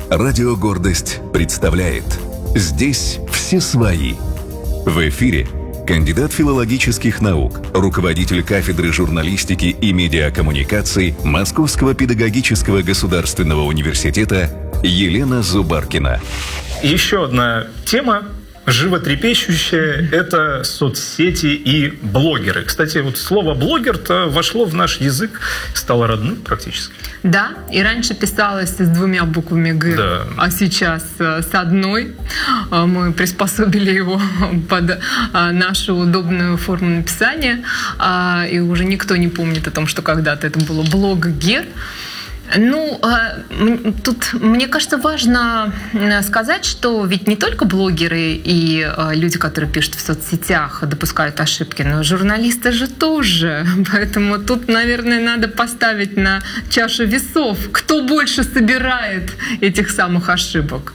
Радио «Гордость» представляет «Здесь все свои». В эфире кандидат филологических наук, руководитель кафедры журналистики и медиакоммуникаций Московского педагогического государственного университета Елена Зубаркина. Еще одна тема животрепещущая – это соцсети и блогеры. Кстати, вот слово «блогер»-то вошло в наш язык, стало родным практически. Да, и раньше писалось с 2 буквами «г», да. А сейчас с одной. Мы приспособили его под нашу удобную форму написания, и уже никто не помнит о том, что когда-то это было «блогер». Ну, тут, мне кажется, важно сказать, что ведь не только блогеры и люди, которые пишут в соцсетях, допускают ошибки, но журналисты же тоже. Поэтому тут, наверное, надо поставить на чашу весов, кто больше собирает этих самых ошибок.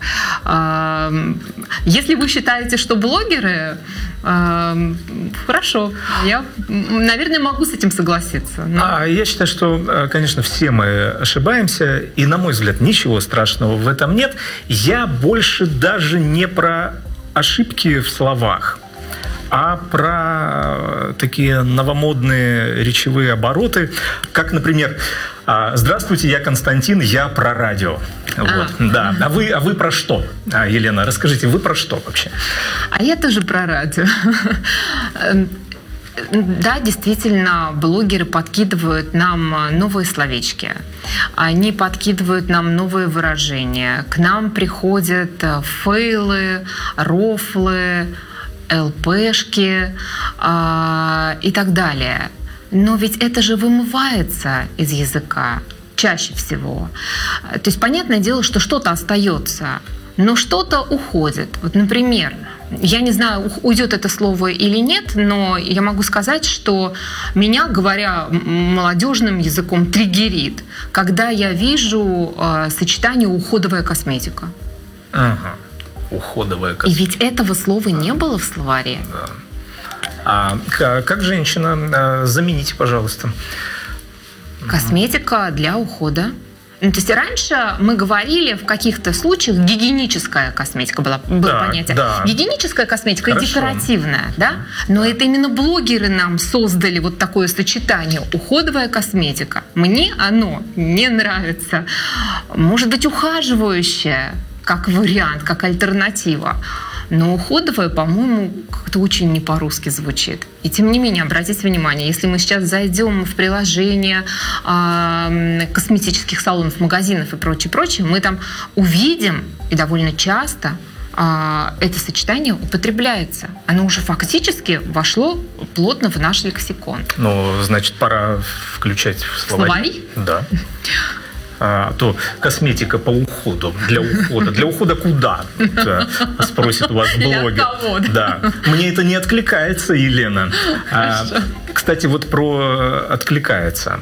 Если вы считаете, что блогеры... Хорошо, я, наверное, могу с этим согласиться. Но... Я считаю, что, конечно, все мы ошибаемся, и, на мой взгляд, ничего страшного в этом нет. Я больше даже не про ошибки в словах, а про такие новомодные речевые обороты, как, например, «Здравствуйте, я Константин, я про радио». Вот, да. А вы про что? Елена, расскажите, вы про что вообще? А я тоже про радио. Да, действительно, блогеры подкидывают нам новые словечки. Они подкидывают нам новые выражения. К нам приходят фейлы, рофлы, ЛПшки и так далее. Но ведь это же вымывается из языка чаще всего. То есть понятное дело, что что-то остается, но что-то уходит. Вот, например, я не знаю, уйдет это слово или нет, но я могу сказать, что меня, говоря молодежным языком, триггерит, когда я вижу сочетание «уходовая косметика». Ага. Уходовая косметика. И ведь этого слова не было в словаре. Да. А как женщина? Замените, пожалуйста. Косметика для ухода. То есть раньше мы говорили в каких-то случаях гигиеническая косметика было понятие. Да. Гигиеническая косметика и декоративная, да? Но это именно блогеры нам создали вот такое сочетание уходовая косметика. Мне оно не нравится. Может быть, ухаживающая как вариант, как альтернатива. Но уходовая, по-моему, как-то очень не по-русски звучит. И тем не менее, обратите внимание, если мы сейчас зайдем в приложение косметических салонов, магазинов и прочее, мы там увидим, и довольно часто это сочетание употребляется. Оно уже фактически вошло плотно в наш лексикон. Ну, значит, пора включать в словари. Да. То косметика по уходу, для ухода. Для ухода куда? Спросит у вас блогер. Для кого? Да. Мне это не откликается, Елена. Кстати, вот про откликается.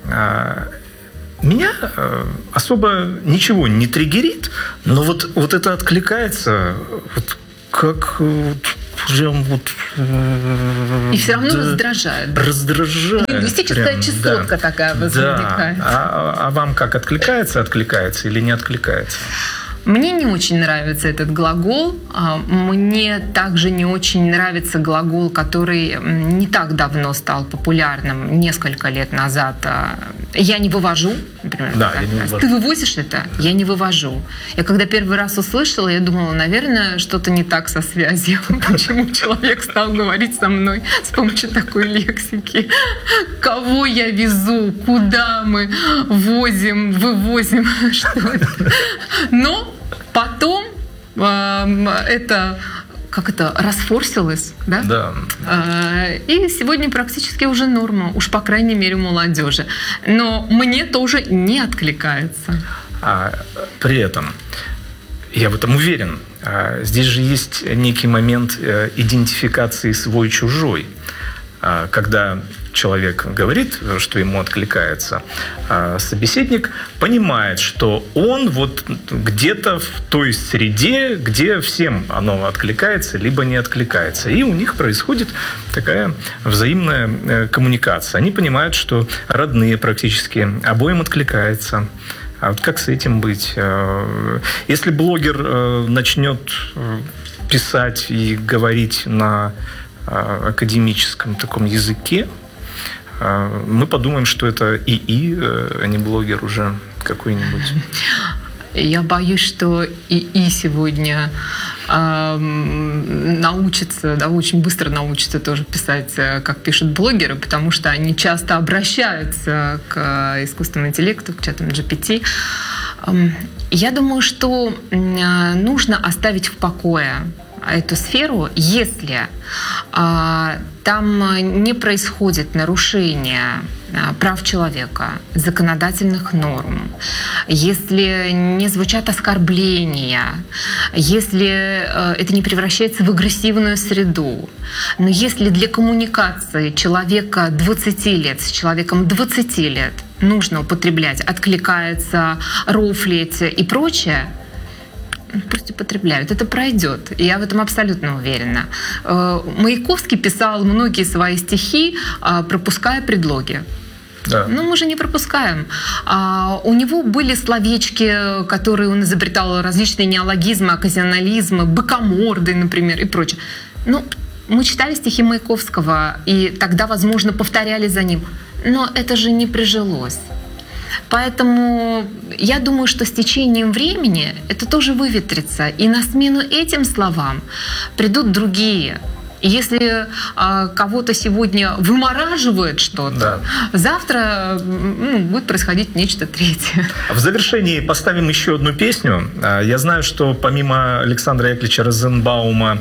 Меня особо ничего не триггерит, но вот это откликается, вот как... Прям вот, и все равно раздражает. Раздражает. Лингвистическая частотка такая возникает. А вам как, откликается или не откликается? Мне не очень нравится этот глагол. Мне также не очень нравится глагол, который не так давно стал популярным, несколько лет назад. Я не вывожу, например. Да, я не вывожу. Ты вывозишь это? Я не вывожу. Я когда первый раз услышала, я думала, наверное, что-то не так со связью. Почему человек стал говорить со мной с помощью такой лексики? Кого я везу? Куда мы возим, вывозим? Что это? Но потом это расфорсилось, да? Да. И сегодня практически уже норма, уж по крайней мере молодежи. Но мне тоже не откликается. При этом, я в этом уверен, здесь же есть некий момент идентификации свой-чужой. Когда человек говорит, что ему откликается, собеседник понимает, что он вот где-то в той среде, где всем оно откликается, либо не откликается. И у них происходит такая взаимная коммуникация. Они понимают, что родные практически обоим откликается. А вот как с этим быть? Если блогер начнет писать и говорить на академическом таком языке, мы подумаем, что это ИИ, а не блогер уже какой-нибудь. Я боюсь, что ИИ сегодня научится, да, очень быстро научится тоже писать, как пишут блогеры, потому что они часто обращаются к искусственному интеллекту, к чатам GPT. Я думаю, что нужно оставить в покое эту сферу, если там не происходит нарушение прав человека, законодательных норм, если не звучат оскорбления, если это не превращается в агрессивную среду. Но если для коммуникации человека 20 лет с человеком 20 лет нужно употреблять, откликается, рофлить и прочее, пусть употребляют. Это пройдет. Я в этом абсолютно уверена. Маяковский писал многие свои стихи, пропуская предлоги. Да. Но мы же не пропускаем. У него были словечки, которые он изобретал, различные неологизмы, оказионализмы, быкоморды, например, и прочее. Мы читали стихи Маяковского, и тогда, возможно, повторяли за ним. Но это же не прижилось. Поэтому я думаю, что с течением времени это тоже выветрится. И на смену этим словам придут другие. И если кого-то сегодня вымораживает что-то, да, завтра будет происходить нечто третье. В завершении поставим еще одну песню. Я знаю, что помимо Александра Яковлевича Розенбаума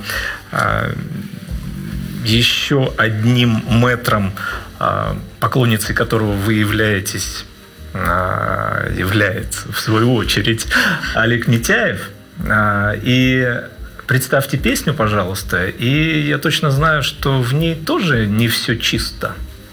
еще одним мэтром, поклонницей которого вы является, в свою очередь, Олег Митяев. И представьте песню, пожалуйста, и я точно знаю, что в ней тоже не все чисто.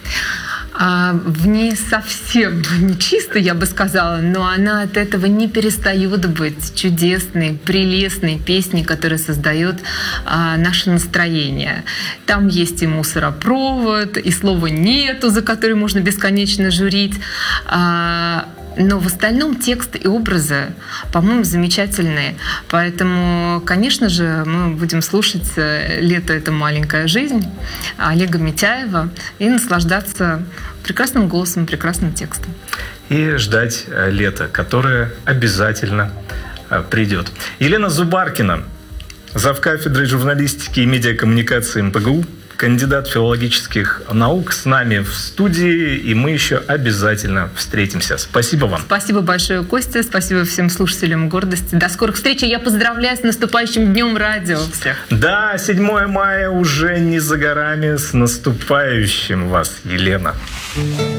В ней совсем не чисто, я бы сказала, но она от этого не перестает быть чудесной, прелестной песней, которая создает наше настроение. Там есть и мусоропровод, и слова «нету», за который можно бесконечно журить. Но в остальном текст и образы, по-моему, замечательные. Поэтому, конечно же, мы будем слушать «Лето – это маленькая жизнь» Олега Митяева и наслаждаться прекрасным голосом, прекрасным текстом. И ждать лета, которое обязательно придет. Елена Зубаркина, завкафедрой журналистики и медиакоммуникации МПГУ, кандидат филологических наук, с нами в студии, и мы еще обязательно встретимся. Спасибо вам. Спасибо большое, Костя. Спасибо всем слушателям «Гордости». До скорых встреч. Я поздравляю с наступающим Днем радио всех. Да, 7 мая уже не за горами. С наступающим вас, Елена.